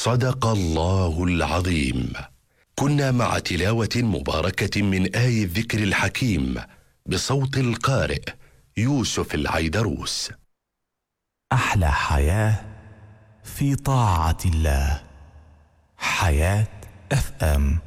صدق الله العظيم. كنا مع تلاوة مباركة من آي الذكر الحكيم بصوت القارئ يوسف العيدروس. أحلى حياة في طاعة الله. حياة FM.